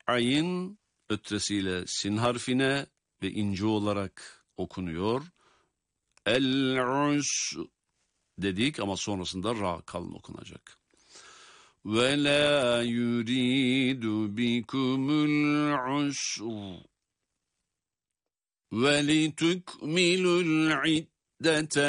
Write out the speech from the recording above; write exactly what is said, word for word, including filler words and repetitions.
Ayn ötresiyle sin harfine ve ince olarak okunuyor. El-us dedik ama sonrasında ra kalın okunacak. Ve la yuridu bikumul usr ve litukmilul iddete